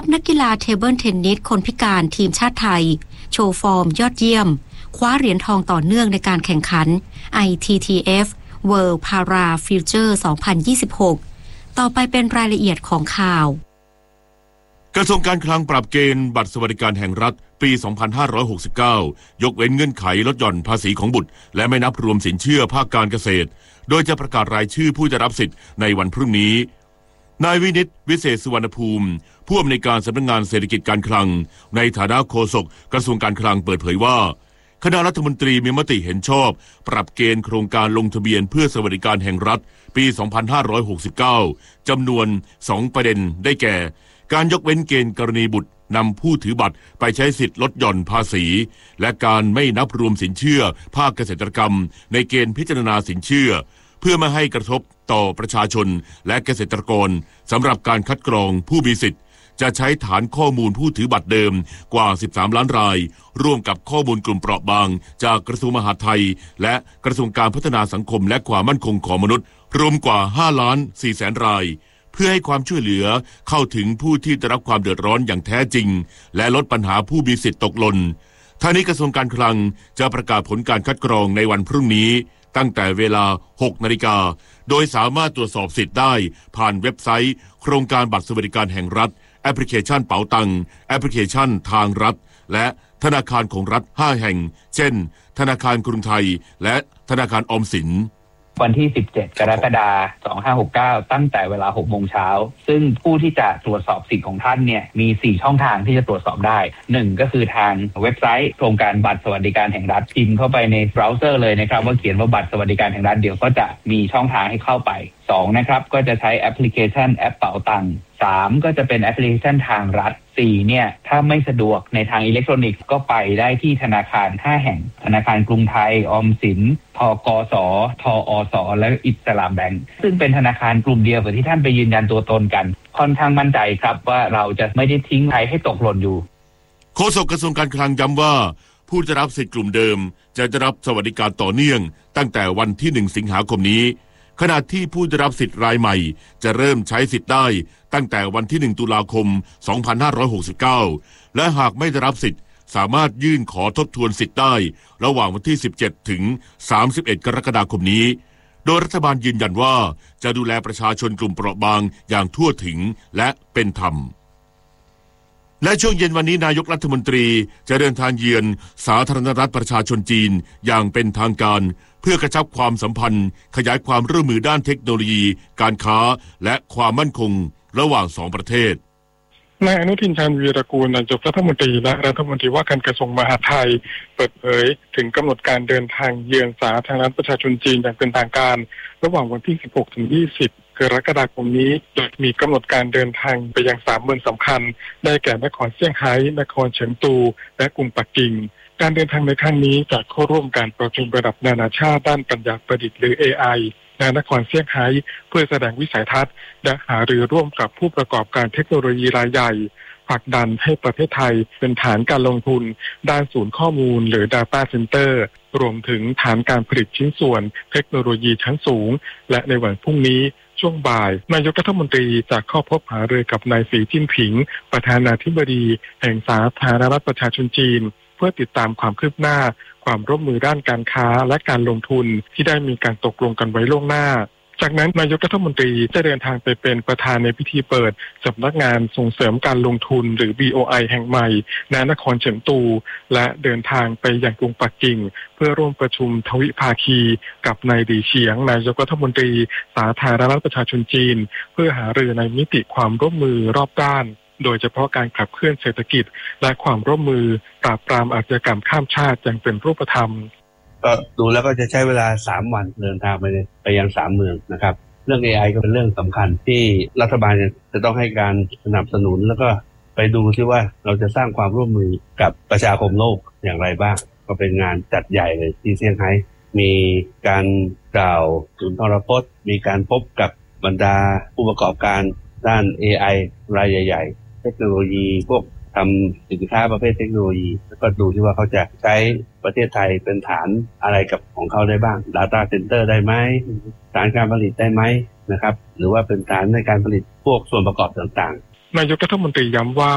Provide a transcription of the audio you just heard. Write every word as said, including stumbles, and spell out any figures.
นักกีฬาเทเบิลเทนนิสคนพิการทีมชาติไทยโชว์ฟอร์มยอดเยี่ยมคว้าเหรียญทองต่อเนื่องในการแข่งขัน ไอ ที ที เอฟ World Para Future สองพันยี่สิบหก ต่อไปเป็นรายละเอียดของข่าวกระทรวงการคลังปรับเกณฑ์บัตรสวัสดิการแห่งรัฐปี สองพันห้าร้อยหกสิบเก้า ยกเว้นเงื่อนไขลดหย่อนภาษีของบุตรและไม่นับรวมสินเชื่อภาคการเกษตรโดยจะประกาศรายชื่อผู้จะรับสิทธิ์ในวันพรุ่งนี้นายวินิตวิเศษสุวรรณภูมิผู้อำนวยการสำนักงานเศรษฐกิจการคลังในฐานะโฆษกกระทรวงการคลังเปิดเผยว่าคณะรัฐมนตรีมีมติเห็นชอบปรับเกณฑ์โครงการลงทะเบียนเพื่อสวัสดิการแห่งรัฐปี สองพันห้าร้อยหกสิบเก้า จำนวนสองประเด็นได้แก่การยกเว้นเกณฑ์กรณีบุตรนำผู้ถือบัตรไปใช้สิทธิ์ลดหย่อนภาษีและการไม่นับรวมสินเชื่อภาคเกษตรกรรมในเกณฑ์พิจารณาสินเชื่อเพื่อไม่ให้กระทบต่อประชาชนและเกษตรกรสำหรับการคัดกรองผู้มีสิทธิ์จะใช้ฐานข้อมูลผู้ถือบัตรเดิมกว่าสิบสามล้านรายร่วมกับข้อมูลกลุ่มเปราะบางจากกระทรวงมหาดไทยและกระทรวงการพัฒนาสังคมและความมั่นคงของมนุษย์รวมกว่าห้าล้านสี่แสนรายเพื่อให้ความช่วยเหลือเข้าถึงผู้ที่ได้รับความเดือดร้อนอย่างแท้จริงและลดปัญหาผู้มีสิทธิ์ตกหล่นทั้งนี้กระทรวงการคลังจะประกาศผลการคัดกรองในวันพรุ่งนี้ตั้งแต่เวลา หกนาฬิกาโดยสามารถตรวจสอบสิทธิ์ได้ผ่านเว็บไซต์โครงการบัตรสวัสดิการแห่งรัฐแอปพลิเคชันเป๋าตังแอปพลิเคชันทางรัฐและธนาคารของรัฐห้าแห่งเช่นธนาคารกรุงไทยและธนาคารออมสินวันที่สิบเจ็ดกรกฎาคมสองพันห้าร้อยหกสิบเก้าตั้งแต่เวลา หกโมงเช้าซึ่งผู้ที่จะตรวจสอบสิทธิ์ของท่านเนี่ยมีสี่ช่องทางที่จะตรวจสอบได้หนึ่งก็คือทางเว็บไซต์โครงการบัตรสวัสดิการแห่งรัฐพิมพ์เข้าไปในเบราว์เซอร์เลยนะครับว่าเขียนว่าบัตรสวัสดิการแห่งรัฐเดี๋ยวก็จะมีช่องทางให้เข้าไปสองนะครับก็จะใช้แอปพลิเคชันแอปเป๋าตังค์สามก็จะเป็นแอปพลิเคชันทางรัฐสี่เนี่ยถ้าไม่สะดวกในทางอิเล็กทรอนิกส์ก็ไปได้ที่ธนาคารห้าแห่งธนาคารกรุงไทยออมสินธกสทอสและอิสลามแบงก์ซึ่งเป็นธนาคารกลุ่มเดียวกับที่ท่านไปยืนยันตัวตนกันค่อนข้างมั่นใจครับว่าเราจะไม่ได้ทิ้งใครให้ตกหล่นอยู่โฆษกกระทรวงการคลังย้ำว่าผู้จะรับสิทธิ์กลุ่มเดิมจะได้รับสวัสดิการต่อเนื่องตั้งแต่วันที่หนึ่งสิงหาคมนี้ขณะที่ผู้ได้รับสิทธิ์รายใหม่จะเริ่มใช้สิทธิ์ได้ตั้งแต่วันที่หนึ่งตุลาคมสองพันห้าร้อยหกสิบเก้าและหากไม่ได้รับสิทธิ์สามารถยื่นขอทบทวนสิทธิ์ได้ระหว่างวันที่สิบเจ็ดถึงสามสิบเอ็ดกรกฎาคมนี้โดยรัฐบาลยืนยันว่าจะดูแลประชาชนกลุ่มเปราะบางอย่างทั่วถึงและเป็นธรรมและช่วงเย็นวันนี้นายกรัฐมนตรีจะเดินทางเยือนสาธารณรัฐประชาชนจีนอย่างเป็นทางการเพื่อกระชับความสัมพันธ์ขยายความร่วมมือด้านเทคโนโลยีการค้าและความมั่นคงระหว่างสองประเทศนายอนุทินชาญวีรกูลนายกรัฐมนตรีและรัฐมนตรีว่าการกระทรวงมหาดไทยเปิดเผยถึงกำหนดการเดินทางเยือนสาธารณรัฐประชาชนจีนอย่างเป็นทางการระหว่างวันที่สิบหกถึงยี่สิบกรกฎาคมนี้โดยมีกำหนดการเดินทางไปยังสามเมืองสำคัญได้แก่นครเซี่ยงไฮ้นครเฉิงตูและกรุงปักกิ่งการเดินทางในครั้งนี้จะเข้าร่วมการประชุมระดับนานาชาติด้านปัญญาประดิษฐ์หรือ เอ ไอ ณ นครเซี่ยงไฮ้เพื่อแสดงวิสัยทัศน์และหารือร่วมกับผู้ประกอบการเทคโนโลยีรายใหญ่ผลักดันให้ประเทศไทยเป็นฐานการลงทุนด้านศูนย์ข้อมูลหรือ Data Center รวมถึงฐานการผลิตชิ้นส่วนเทคโนโลยีชั้นสูงและในวันพรุ่งนี้ช่วงบ่ายนายกรัฐมนตรีจะเข้าพบหารือกับนายสีจิ้นผิงประธานาธิบดีแห่งสาธารณรัฐประชาชนจีนเพื่อติดตามความคืบหน้าความร่วมมือด้านการค้าและการลงทุนที่ได้มีการตกลงกันไว้ล่วงหน้าจากนั้นนายกรัฐมนตรีจะเดินทางไปเป็นประธานในพิธีเปิดสำนักงานส่งเสริมการลงทุนหรือ บี โอ ไอ แห่งใหม่ณนครเฉิงตูและเดินทางไปยังกรุงปักกิ่งเพื่อร่วมประชุมทวิภาคีกับนายหลี่เฉียงนายกรัฐมนตรีสาธารณรัฐประชาชนจีนเพื่อหารือในมิติความร่วมมือรอบด้านโดยเฉพาะการขับเคลื่อนเศรษฐกิจและความร่วมมือปราบปรามอาชญากรรมข้ามชาติอย่างเป็นรูปธรรมก็ดูแล้วก็จะใช้เวลาสามวันเดินทางไปไปยังสามเมืองนะครับเรื่อง เอ ไอ ก็เป็นเรื่องสำคัญที่รัฐบาลจะต้องให้การสนับสนุนแล้วก็ไปดูที่ว่าเราจะสร้างความร่วมมือกับประชาคมโลกอย่างไรบ้างก็เป็นงานจัดใหญ่เลยที่เซี่ยงไฮ้มีการกล่าวสุนทรพจน์มีการพบกับบรรดาผู้ประกอบการด้าน เอ ไอ รายใหญ่ๆเทคโนโลยีพวกทำสินค้าประเภทเทคโนโลยีแล้วก็ดูที่ว่าเขาจะใช้ประเทศไทยเป็นฐานอะไรกับของเขาได้บ้าง Data Center ได้ไหมฐานการผลิตได้ไหมนะครับหรือว่าเป็นฐานในการผลิตพวกส่วนประกอบต่างๆนายกรัฐมนตรีย้ำว่า